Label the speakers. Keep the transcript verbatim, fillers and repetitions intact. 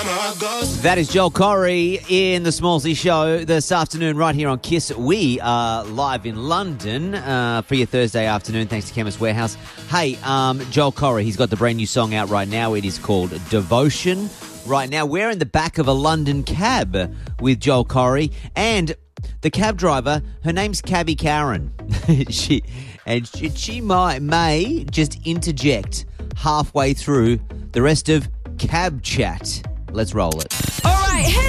Speaker 1: That is Joel Corey in the Smallsy Show this afternoon right here on Kiss. We are live in London uh, for your Thursday afternoon. Thanks to Chemist Warehouse. Hey, um, Joel Corey, he's got the brand new song out right now. It is called Devotion. Right now, we're in the back of a London cab with Joel Corey and the cab driver. Her name's Cabby Karen. she and she, she might may just interject halfway through the rest of Cab Chat. Let's roll it.
Speaker 2: All right, head